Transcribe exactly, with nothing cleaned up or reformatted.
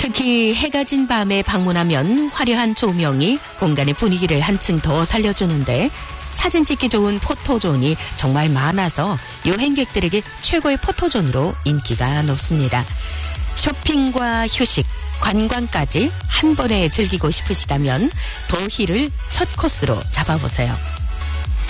특히 해가 진 밤에 방문하면 화려한 조명이 공간의 분위기를 한층 더 살려주는데 사진 찍기 좋은 포토존이 정말 많아서 여행객들에게 최고의 포토존으로 인기가 높습니다. 쇼핑과 휴식, 관광까지 한 번에 즐기고 싶으시다면 더힐을 첫 코스로 잡아보세요.